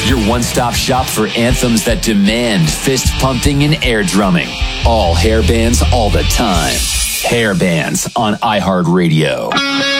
your one-stop shop for anthems that demand fist pumping and air drumming. All hair bands all the time. Hair bands on iHeartRadio.